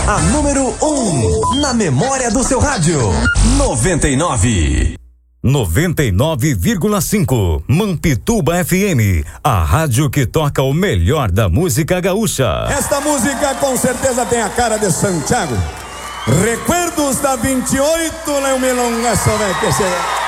A número 1 na memória do seu rádio. 99,5 Mampituba FM, a rádio que toca o melhor da música gaúcha. Esta música com certeza tem a cara de Santiago. Recuerdos da 28, Leo Milonga, que